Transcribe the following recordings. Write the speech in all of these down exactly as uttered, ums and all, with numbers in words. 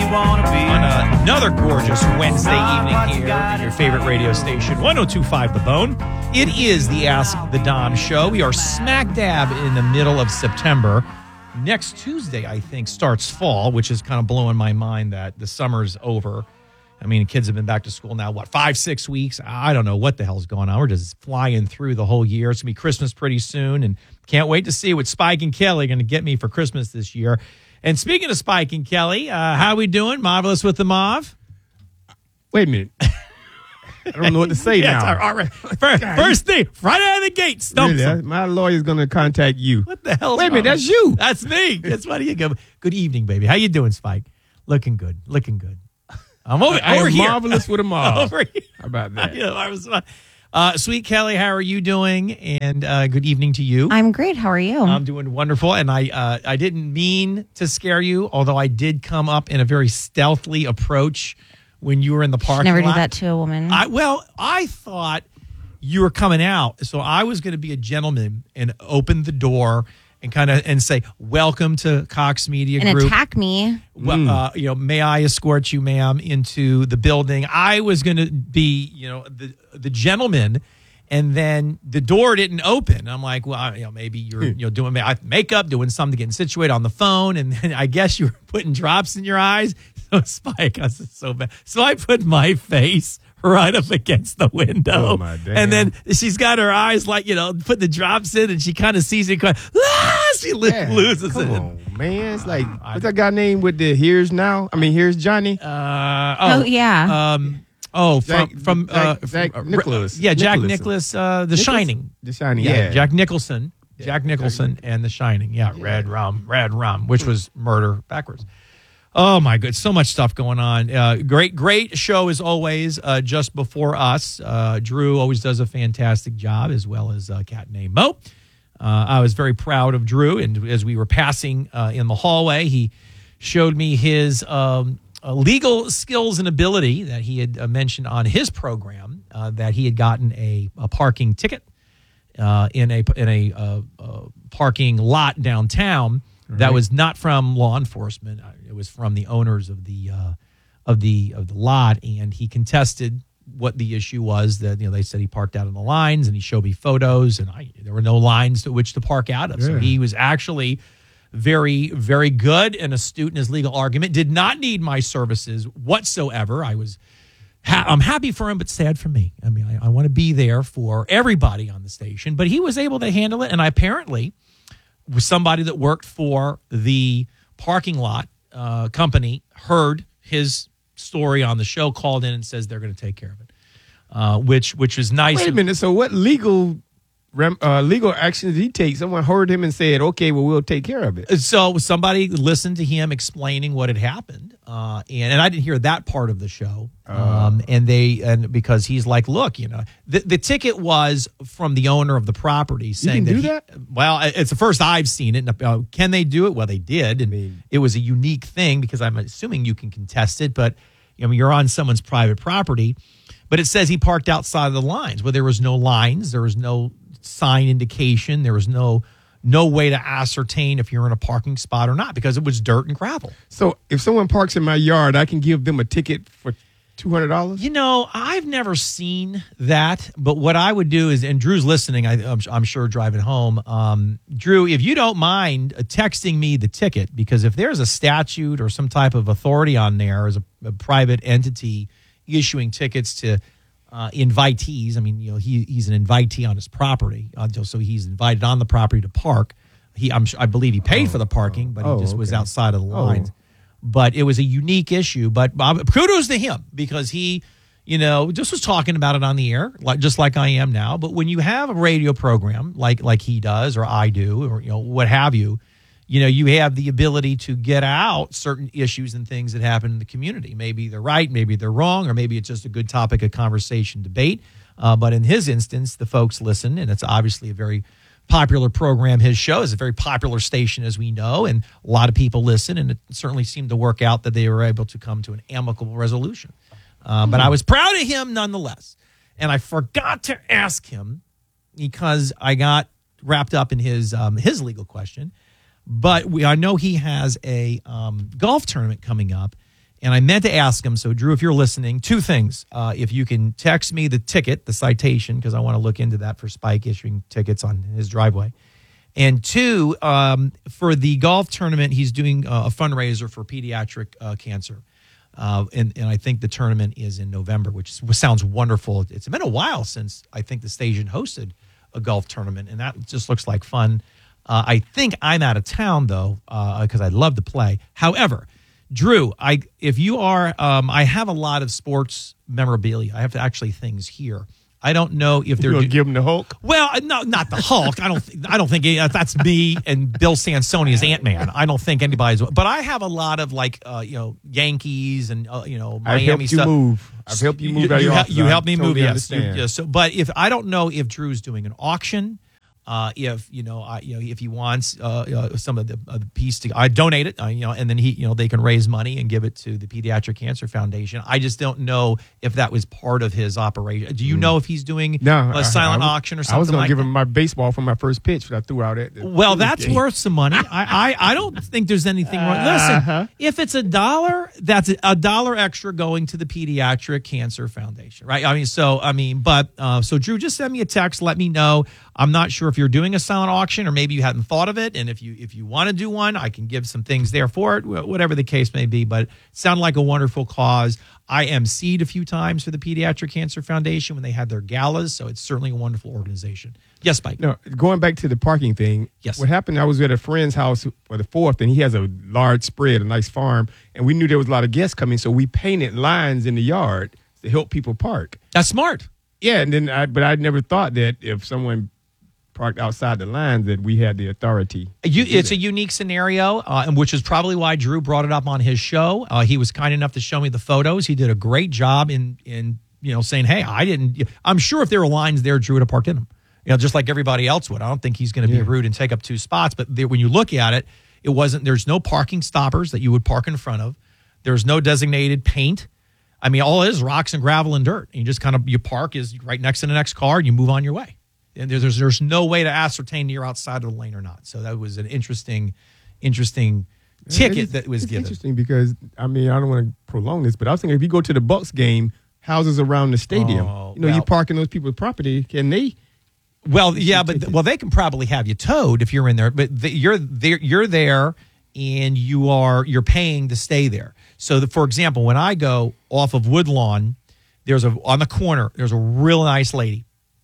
wanna be on another gorgeous Wednesday evening here at your favorite radio station, one oh two point five The Bone. It is the Ask the Dom show. We are smack dab in the middle of September. Next Tuesday, I think, starts fall, which is kind of blowing my mind that the summer's over. I mean, kids have been back to school now, what, five, six weeks? I don't know what the hell's going on. We're just flying through the whole year. It's going to be Christmas pretty soon, and can't wait to see what Spike and Kelly are going to get me for Christmas this year. And speaking of Spike and Kelly, uh, how we doing? Marvelous with the Mauve? Wait a minute. I don't know what to say yes, now. All right. First, first thing, right out of the gate, stumps Really? him. My lawyer's going to contact you. What the hell? Wait a minute, that's you. That's me. That's why do you go. Good evening, baby. How you doing, Spike? Looking good. Looking good. I'm over, I over am here. Marvelous with a Mauve. Over here. How about that? Yeah, I was, uh, sweet Kelly, how are you doing? And uh, good evening to you. I'm great. How are you? I'm doing wonderful. And I uh, I didn't mean to scare you, although I did come up in a very stealthily approach when you were in the parking Never lot. do that to a woman. I, well, I thought you were coming out, so I was going to be a gentleman and open the door and kind of and say, "Welcome to Cox Media and Group." attack me. Well, Mm. uh, you know, may I escort you, ma'am, into the building? I was going to be, you know, the the gentleman, and then the door didn't open. I'm like, well, you know, maybe you're, you know, doing makeup, doing something, getting situated on the phone, and then I guess you were putting drops in your eyes. So Spike, I was so bad. So I put my face right up against the window. Oh, my damn. And then she's got her eyes like, you know, put the drops in, and she kind of sees it going, ah! She lo- Yeah, loses come it. on, man. It's like, what's that guy name with the Here's Now? I mean, Here's Johnny. Uh, Oh, yeah. Um, oh, Jack- from from uh, Jack- Jack from, uh, Nicklaus. Yeah, Jack Nicholson. Nicholas. Uh, the Nicholas? Shining. The Shining, Yeah, yeah. Jack Nicholson. Jack Nicholson and The Shining. Yeah, Red Rum, Red Rum, which was murder backwards. Oh my good, so much stuff going on. Uh, great, great show as always. Uh, just before us, uh, Drew always does a fantastic job, as well as uh, cat named Mo. Uh, I was very proud of Drew, and as we were passing uh, in the hallway, he showed me his um, uh, legal skills and ability that he had uh, mentioned on his program. Uh, that he had gotten a, a parking ticket uh, in a in a uh, uh, parking lot downtown. That Right. was not from law enforcement. It was from the owners of the uh, of the of the lot, and he contested what the issue was. That, you know, they said he parked out on the lines, and he showed me photos, and I, there were no lines to which to park out of. So Yeah. he was actually very, very good and astute in his legal argument. Did not need my services whatsoever. I was. Ha- I'm happy for him, but sad for me. I mean, I, I want to be there for everybody on the station, but he was able to handle it, and I apparently was somebody that worked for the parking lot uh, company, heard his story on the show, called in and says they're going to take care of it, uh, which which is nice. Wait a minute. So what legal rem, uh, legal action did he take? Someone heard him and said, okay, well, we'll take care of it. So somebody listened to him explaining what had happened, uh, and and I didn't hear that part of the show. Um, and they and because he's like, look, you know, the the ticket was from the owner of the property saying can do he- that? Well, it's the first I've seen it. Uh, can they do it? Well, they did, and mean- it was a unique thing because I'm assuming you can contest it, but you know, you're on someone's private property. But it says he parked outside of the lines. Well, there was no lines, there was no sign indication, there was no no way to ascertain if you're in a parking spot or not because it was dirt and gravel. So if someone parks in my yard, I can give them a ticket for two hundred dollars? You know, I've never seen that, but what I would do is, and Drew's listening, I, I'm, I'm sure driving home. Um, Drew, if you don't mind uh, texting me the ticket, because if there's a statute or some type of authority on there as a, a private entity issuing tickets to uh, invitees, I mean, you know, he he's an invitee on his property, uh, so he's invited on the property to park. He, I'm, I believe he paid Oh, for the parking, but he oh, just was okay. outside of the Oh. lines. But it was a unique issue. But Bob, kudos to him because he, you know, just was talking about it on the air, like just like I am now. But when you have a radio program like like he does, or I do, or you know what have you, you know, you have the ability to get out certain issues and things that happen in the community. Maybe they're right, maybe they're wrong, or maybe it's just a good topic of conversation, debate. Uh, but in his instance, the folks listen, and it's obviously a very popular program. His show is a very popular station, as we know, and a lot of people listen, and it certainly seemed to work out that they were able to come to an amicable resolution. Uh, but I was proud of him nonetheless. And I forgot to ask him because I got wrapped up in his um, his legal question. But we, I know he has a um, golf tournament coming up, And I meant to ask him, so Drew, if you're listening, two things. Uh, if you can text me the ticket, the citation, because I want to look into that for Spike issuing tickets on his driveway. And two, um, for the golf tournament, he's doing uh, a fundraiser for pediatric uh, cancer. Uh, and, and I think the tournament is in November, which sounds wonderful. It's been a while since I think the station hosted a golf tournament, and that just looks like fun. Uh, I think I'm out of town, though, because uh, I'd love to play. However, Drew, I if you are, um, I have a lot of sports memorabilia. I have actually things here. I don't know if they're You're gonna give him the Hulk. Well, no, not the Hulk. I don't. Th- I don't think any, that's me and Bill Sansoni as Ant-Man. I don't think anybody's. But I have a lot of like, uh, you know, Yankees and uh, you know, Miami I've helped stuff. you move. I've helped you move. You, very you, often. you helped me totally move. Yes. You, understand. yeah, so, but if I don't know if Drew's doing an auction. Uh, if you know, I, you know, if he wants uh, uh, some of the, uh, the piece to, I donate it, uh, you know, and then he, you know, they can raise money and give it to the Pediatric Cancer Foundation. I just don't know if that was part of his operation. Do you know if he's doing No, a silent I, I was, auction or something? I was going like to give that? him my baseball for my first pitch that I threw out at. The Well, that's game. worth some money. I, I, I don't think there's anything wrong. Listen, Uh-huh. if it's a dollar, that's a dollar extra going to the Pediatric Cancer Foundation, right? I mean, so I mean, but uh, so Drew, just send me a text. Let me know. I'm not sure if you're doing a silent auction or maybe you hadn't thought of it. And if you if you want to do one, I can give some things there for it, whatever the case may be. But it sounded like a wonderful cause. I emceed a few times for the Pediatric Cancer Foundation when they had their galas, so it's certainly a wonderful organization. Yes, Mike. No, going back to the parking thing. Yes. What happened? I was at a friend's house for the fourth, and he has a large spread, a nice farm, and we knew there was a lot of guests coming, so we painted lines in the yard to help people park. That's smart. Yeah, and then I, but I never thought that if someone parked outside the lines that we had the authority. You, it's a unique scenario, uh, and which is probably why Drew brought it up on his show. Uh, he was kind enough to show me the photos. He did a great job in in you know saying, "Hey, I didn't." I'm sure if there were lines there, Drew would have parked in them. You know, just like everybody else would. I don't think he's going to Yeah. be rude and take up two spots. But there, when you look at it, it wasn't. There's no parking stoppers that you would park in front of. There's no designated paint. I mean, all it is rocks and gravel and dirt. And you just kind of you park is right next to the next car, and you move on your way. And there's there's no way to ascertain you're outside of the lane or not. So that was an interesting, interesting ticket It's- that was it's given. interesting because, I mean, I don't want to prolong this, but I was thinking if you go to the Bucks game, houses around the stadium, Oh, you know, well- you parking those people's property, can they? Well, yeah, but well, they can probably have you towed if you're in there. But the, you're there, you're there, and you are you're paying to stay there. So, the, for example, when I go off of Woodlawn, there's a on the corner. There's a real nice lady.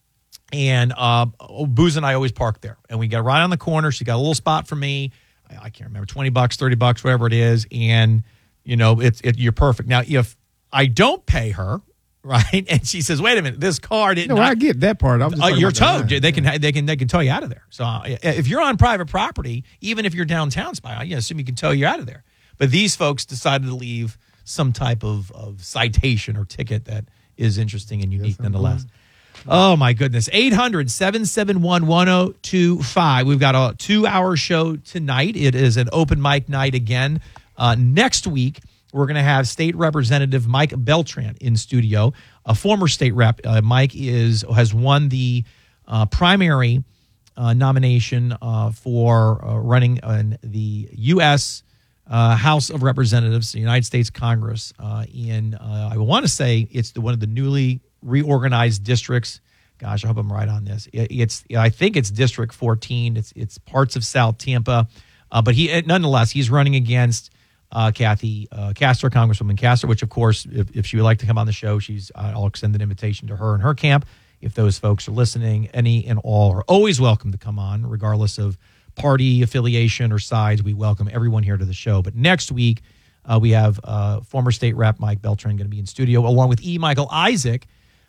And uh, Booze and I always park there. And we get right on the corner. She got a little spot for me. I, I can't remember, twenty bucks, thirty bucks, whatever it is. And, you know, it's it, you're perfect. Now, if I don't pay her, right, and she says, wait a minute, this car did No, not. I get that part. I was just Uh, talking you're about the towed. line. They can they can they can tow you out of there. So uh, if you're on private property, even if you're downtown, Spy, I assume you can tow you out of there. But these folks decided to leave some type of, of citation or ticket that is interesting and unique nonetheless. Oh, my goodness. eight hundred, seven seven one, one oh two five. We've got a two-hour show tonight. It is an open mic night again. Uh, next week, we're going to have State Representative Mike Beltran in studio, a former state rep. Uh, Mike is has won the uh, primary uh, nomination uh, for uh, running in the U S Uh, House of Representatives, the United States Congress, uh, in, uh, I want to say it's the, one of the newly reorganized districts. Gosh, I hope I'm right on this. It, it's, I think it's District fourteen. It's it's parts of South Tampa. Uh, but he, nonetheless, he's running against uh, Kathy uh, Castor, Congresswoman Castor, which, of course, if, if she would like to come on the show, she's uh, I'll extend an invitation to her and her camp. If those folks are listening, any and all are always welcome to come on, regardless of party affiliation or sides. We welcome everyone here to the show. But next week, uh, we have uh, former state rep Mike Beltran going to be in studio, along with E. Michael Isaac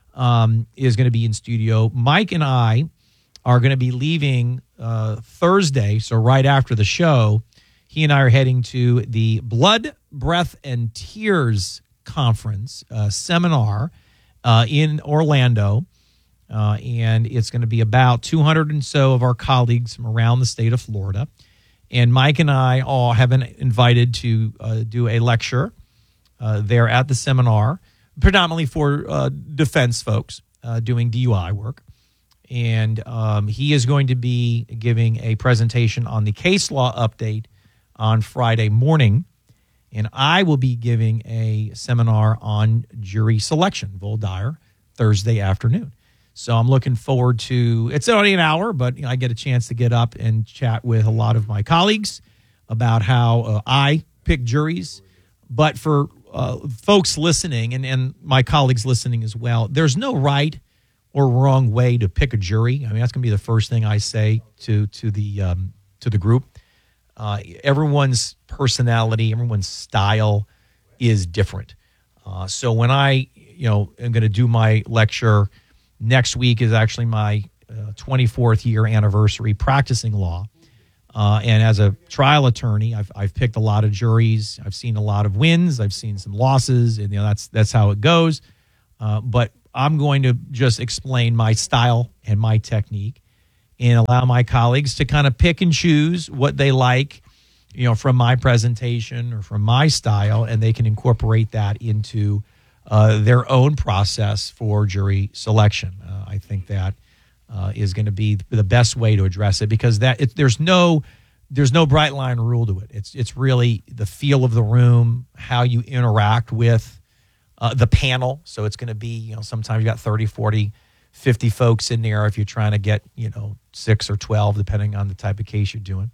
um, is going to be in studio. Mike and I are going to be leaving uh, Thursday, so right after the show. He and I are heading to the Blood, Breath, and Tears Conference uh, seminar uh, in Orlando. Uh, and it's going to be about two hundred and so of our colleagues from around the state of Florida. And Mike and I all have been invited to uh, do a lecture uh, there at the seminar, predominantly for uh, defense folks uh, doing D U I work. And um, he is going to be giving a presentation on the case law update on Friday morning. and I will be giving a seminar on jury selection, Vol Dyer, Thursday afternoon. So I'm looking forward to, it's only an hour, but you know, I get a chance to get up and chat with a lot of my colleagues about how uh, I pick juries. But for uh, folks listening and, and my colleagues listening as well, there's no right or wrong way to pick a jury. I mean, that's going to be the first thing I say to to the um, to the group. Uh, everyone's personality, everyone's style is different. Uh, so when I, you know, am going to do my lecture next week is actually my uh, twenty-fourth year anniversary practicing law. Uh, and as a trial attorney, I've I've picked a lot of juries. I've seen a lot of wins. I've seen some losses, and you know that's that's how it goes. Uh, but I'm going to just explain my style and my technique, and allow my colleagues to kind of pick and choose what they like, you know, from my presentation or from my style, and they can incorporate that into uh, their own process for jury selection. Uh, I think that. Uh, is going to be the best way to address it because that it, there's no there's no bright line rule to it. It's it's really the feel of the room, how you interact with uh, the panel. So it's going to be, you know, sometimes you got thirty, forty, fifty folks in there if you're trying to get, you know, six or twelve, depending on the type of case you're doing.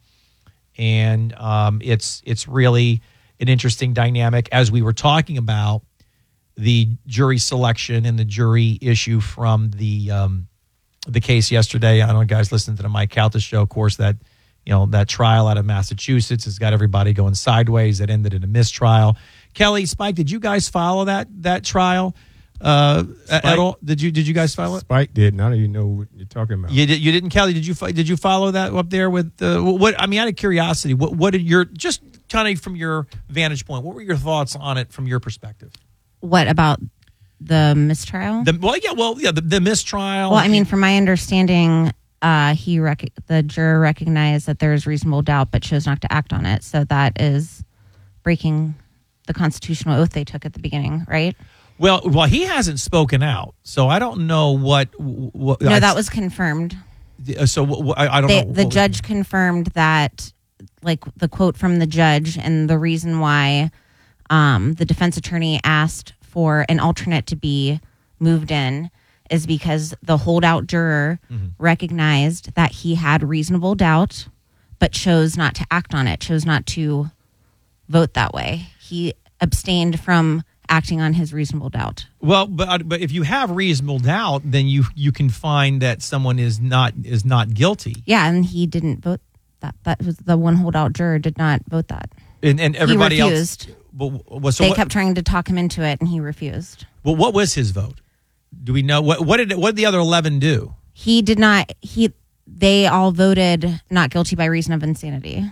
And um, it's it's really an interesting dynamic as we were talking about the jury selection and the jury issue from the um, the case yesterday. I don't know, guys, listen to the Mike Calta show. Of course, that you know that trial out of Massachusetts has got everybody going sideways. That ended in a mistrial. Kelly, Spike, did you guys follow that that trial uh, at all? Did you did you guys follow it? Spike did. And I don't even know what you're talking about. You did. You didn't, Kelly. Did you did you follow that up there with uh, what? I mean, out of curiosity, what what did your just kind of from your vantage point? What were your thoughts on it from your perspective? What about the mistrial? The, well, yeah, well, yeah, the, the mistrial. Well, I mean, from my understanding, uh, he rec- the juror recognized that there is reasonable doubt, but chose not to act on it. So that is breaking the constitutional oath they took at the beginning, right? Well, well, he hasn't spoken out, so I don't know what. what no, I, that was confirmed. So what, I, I don't they, know. The what judge was, confirmed that, like the quote from the judge, and the reason why um, the defense attorney asked for an alternate to be moved in is because the holdout juror mm-hmm. recognized that he had reasonable doubt, but chose not to act on it, chose not to vote that way. He abstained from acting on his reasonable doubt. Well, but but if you have reasonable doubt, then you you can find that someone is not is not guilty. Yeah, and he didn't vote that. That was the one holdout juror did not vote that. And, and everybody he refused. else. But, well, so they what, kept trying to talk him into it, and he refused. Well, what was his vote? Do we know what what did what did the other eleven do? He did not. He they all voted not guilty by reason of insanity.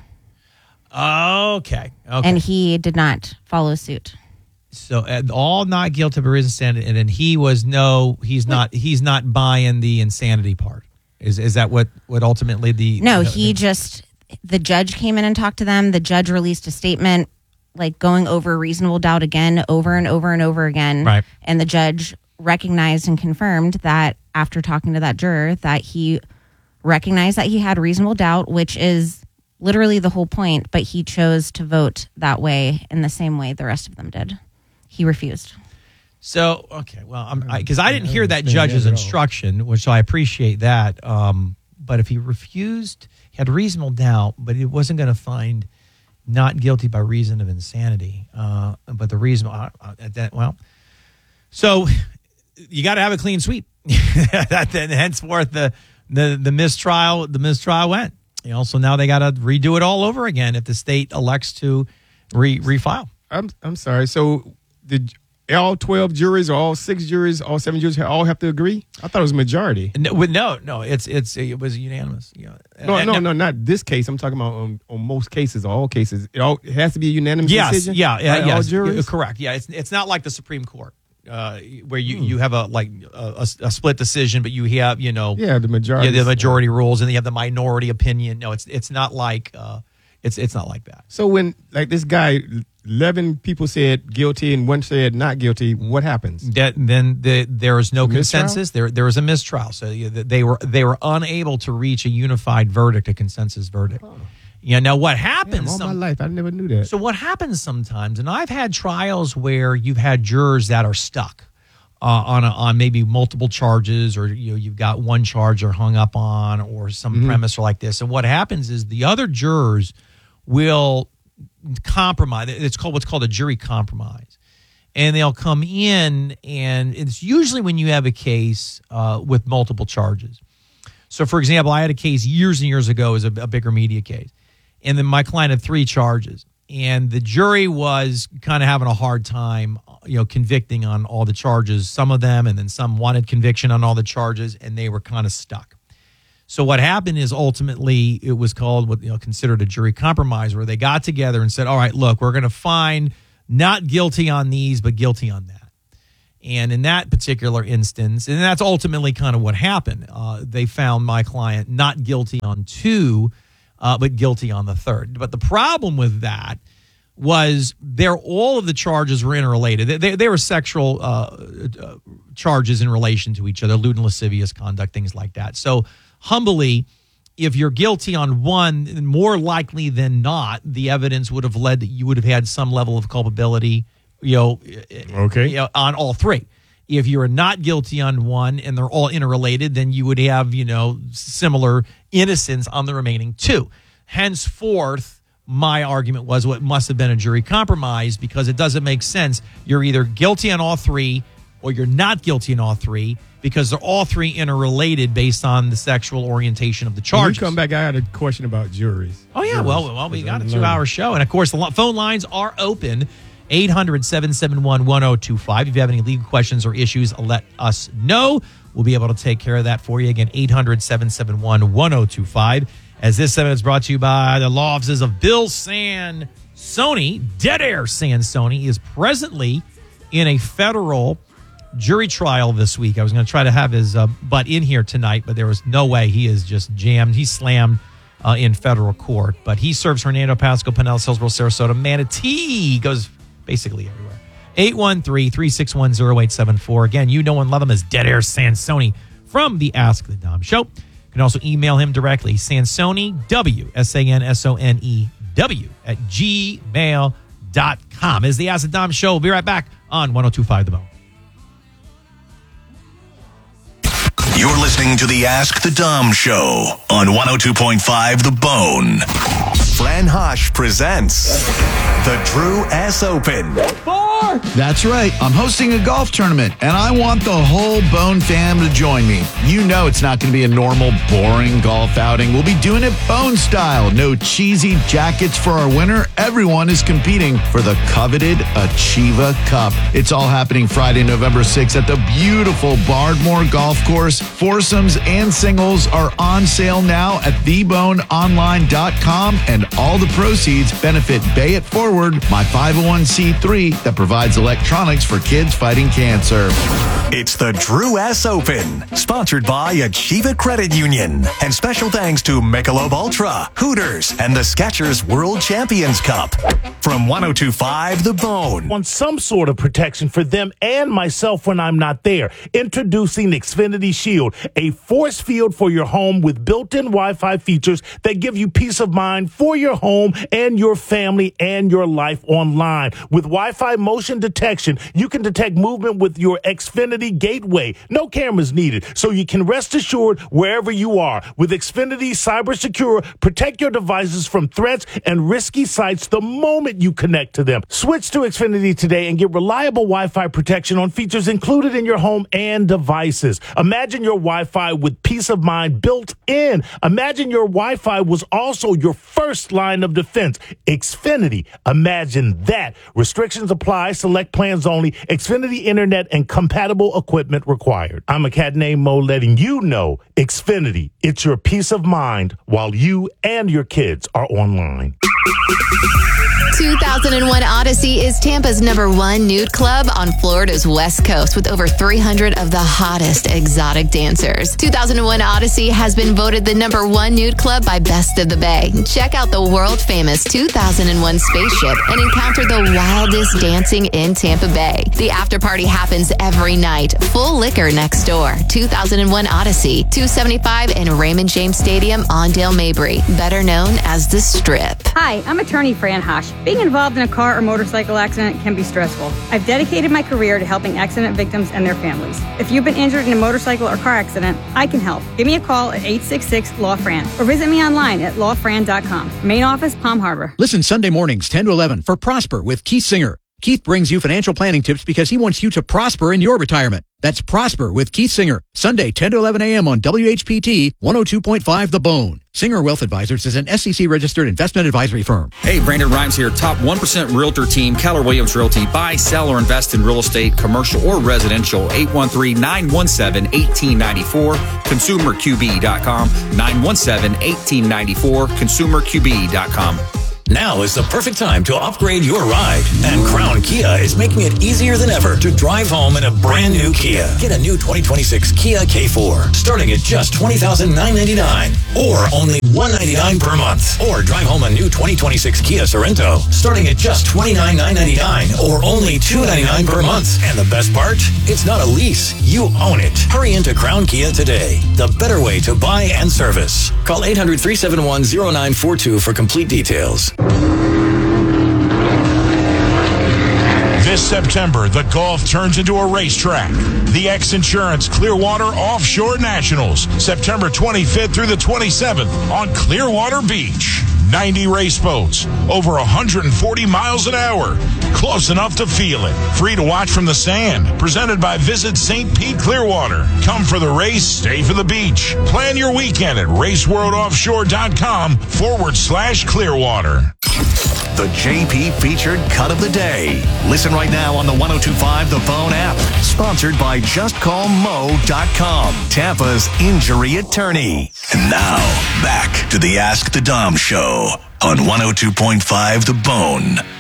Okay, okay. And he did not follow suit. So uh, all not guilty by reason of insanity, and then he was no. He's Wait. not. He's not buying the insanity part. Is is that what what ultimately the? No, the, he the, just the judge came in and talked to them. The judge released a statement, like going over reasonable doubt again, over and over and over again. Right. And the judge recognized and confirmed that after talking to that juror that he recognized that he had reasonable doubt, which is literally the whole point, but he chose to vote that way in the same way the rest of them did. He refused. So, okay, well, I'm because I, I didn't hear that judge's instruction, which I appreciate that. Um, but if he refused, he had reasonable doubt, but he wasn't going to find not guilty by reason of insanity. Uh, but the reason, uh, uh, that, well, so you got to have a clean sweep. that then, henceforth, the the the mistrial the mistrial went. You know, so now they got to redo it all over again if the state elects to re refile. I'm I'm sorry. So did all twelve juries or all six juries, all seven juries all have to agree? I thought it was a majority. No, no, no it's it's it was unanimous. You know, no, and, no, and, no, not this case. I'm talking about on, on most cases, all cases. It all it has to be a unanimous yes, decision. Yeah, yeah, right? yes, all juries? correct. Yeah, it's it's not like the Supreme Court. Uh, where you, hmm. you have a like a, a split decision, but you have you know yeah the majority yeah, the majority rules, and then you have the minority opinion. No, it's it's not like uh, it's it's not like that. So when like this guy, eleven people said guilty and one said not guilty, what happens? That then the, there is no a consensus. Mistrial? There there was a mistrial. So they were they were unable to reach a unified verdict, a consensus verdict. Oh. You know, now what happens? Damn, all some- my life, I never knew that. So what happens sometimes, and I've had trials where you've had jurors that are stuck uh, on a, on maybe multiple charges, or you know you've got one charge they're hung up on, or some Mm-hmm. premise or like this. And what happens is the other jurors will compromise. It's called what's called a jury compromise, and they'll come in, and it's usually when you have a case uh, with multiple charges. So, for example, I had a case years and years ago, as a, a bigger media case. And then my client had three charges, and the jury was kind of having a hard time, you know, convicting on all the charges, some of them, and then some wanted conviction on all the charges, and they were kind of stuck. So what happened is ultimately it was called what you know considered a jury compromise, where they got together and said, all right, look, we're going to find not guilty on these, but guilty on that. And in that particular instance, and that's ultimately kind of what happened, uh, they found my client not guilty on two, Uh, but guilty on the third. But the problem with that was there all of the charges were interrelated. They, they, they were sexual uh, uh, charges in relation to each other, lewd and lascivious conduct, things like that. So humbly, if you're guilty on one, more likely than not, the evidence would have led that you would have had some level of culpability, you know, Okay. you know, on all three. If you're not guilty on one and they're all interrelated, then you would have, you know, similar innocence on the remaining two. Henceforth, my argument was what must have been a jury compromise, because it doesn't make sense. You're either guilty on all three or you're not guilty on all three, because they're all three interrelated based on the sexual orientation of the When charges. you come back, I had a question about juries. Oh, yeah. Juries. Well, well, we got a Learn. two-hour show. And, of course, the lo- phone lines are open. eight hundred, seven seven one, one oh two five. If you have any legal questions or issues, let us know. We'll be able to take care of that for you. Again, eight hundred, seven seven one, one oh two five. As this segment is brought to you by the law offices of Bill Sansoni. Dead Air Sansoni is presently in a federal jury trial this week. I was going to try to have his uh, butt in here tonight, but there was no way. He is just jammed. He's slammed uh, in federal court. But he serves Hernando, Pasco, Pinellas, Hillsborough, Sarasota, Manatee. He goes basically everywhere. eight one three, three six one, zero eight seven four. Again, you know and love him as Dead Air Sansoni from the Ask the Dom Show. You can also email him directly, Sansoni, W, S A N S O N E, W, at gmail dot com. Is the Ask the Dom Show. We'll be right back on one oh two point five The Bone. You're listening to the Ask the Dom Show on one oh two point five The Bone. Fran Hosh presents the Drew S. Open. That's right. I'm hosting a golf tournament, and I want the whole Bone fam to join me. You know it's not going to be a normal, boring golf outing. We'll be doing it Bone style. No cheesy jackets for our winner. Everyone is competing for the coveted Achieva Cup. It's all happening Friday, November sixth at the beautiful Bardmore Golf Course. Foursomes and singles are on sale now at the bone online dot com, and all the proceeds benefit Bay It Forward, my five oh one c three that provides electronics for kids fighting cancer. It's the Drew S. Open, sponsored by Achieva Credit Union. And special thanks to Michelob Ultra, Hooters, and the Skechers World Champions Cup. From one oh two point five The Bone. Want some sort of protection for them and myself when I'm not there. Introducing Xfinity Shield, a force field for your home with built-in Wi-Fi features that give you peace of mind for your home and your family and your life online. With Wi-Fi motion detection, you can detect movement with your Xfinity gateway. No cameras needed, so you can rest assured wherever you are. With Xfinity Cyber Secure, protect your devices from threats and risky sites the moment you connect to them. Switch to Xfinity today and get reliable Wi-Fi protection on features included in your home and devices. Imagine your Wi-Fi with peace of mind built in. Imagine your Wi-Fi was also your first line of defense. Xfinity. Imagine that. Restrictions apply. Select plans only. Xfinity Internet and compatible equipment required. I'm a cat named Mo, letting you know Xfinity. It's your peace of mind while you and your kids are online. two thousand one Odyssey is Tampa's number one nude club on Florida's West Coast with over three hundred of the hottest exotic dancers. two thousand one Odyssey has been voted the number one nude club by Best of the Bay. Check out the world famous two thousand one spaceship and encounter the wildest dancing in Tampa Bay. The after party happens every night. Full liquor next door. two thousand one Odyssey, two seventy-five in Raymond James Stadium on Dale Mabry, better known as The Strip. Hi, I'm attorney Fran Hosh. Being involved in a car or motorcycle accident can be stressful. I've dedicated my career to helping accident victims and their families. If you've been injured in a motorcycle or car accident, I can help. Give me a call at eight six six, L A W, F R A N or visit me online at law fran dot com. Main office, Palm Harbor. Listen Sunday mornings, ten to eleven, for Prosper with Keith Singer. Keith brings you financial planning tips because he wants you to prosper in your retirement. That's Prosper with Keith Singer, Sunday, ten to eleven a.m. on W H P T one oh two point five The Bone. Singer Wealth Advisors is an S E C-registered investment advisory firm. Hey, Brandon Rhymes here, top one percent realtor team, Keller Williams Realty. Buy, sell, or invest in real estate, commercial or residential. eight one three, nine one seven, one eight nine four, consumer q b dot com, nine one seven, one eight nine four, consumer q b dot com. Now is the perfect time to upgrade your ride. And Crown Kia is making it easier than ever to drive home in a brand new Kia. Get a new twenty twenty-six Kia K four, starting at just twenty thousand nine hundred ninety-nine dollars, or only one hundred ninety-nine dollars per month. Or drive home a new twenty twenty-six Kia Sorento, starting at just twenty-nine thousand nine hundred ninety-nine dollars, or only two hundred ninety-nine dollars per month. And the best part? It's not a lease. You own it. Hurry into Crown Kia today. The better way to buy and service. Call eight hundred, three seven one, oh nine four two for complete details. This September, the Gulf turns into a racetrack. The X Insurance Clearwater Offshore Nationals, September twenty-fifth through the twenty-seventh on Clearwater Beach. ninety race boats, over one hundred forty miles an hour. Close enough to feel it. Free to watch from the sand. Presented by Visit Saint Pete Clearwater. Come for the race, stay for the beach. Plan your weekend at raceworldoffshore.com forward slash Clearwater. The J P featured cut of the day. Listen right now on the one oh two point five The Bone app. Sponsored by just call mo dot com, Tampa's injury attorney. And now, back to the Ask the Dom show on one oh two point five The Bone.